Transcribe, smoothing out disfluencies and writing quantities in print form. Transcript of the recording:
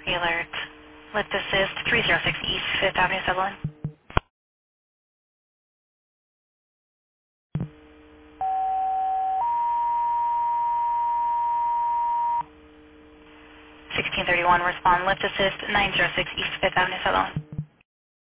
Alert. Lift assist 306 East 5th Avenue, Sutherland. 1631, respond. Lift assist 906 East 5th Avenue, Sutherland.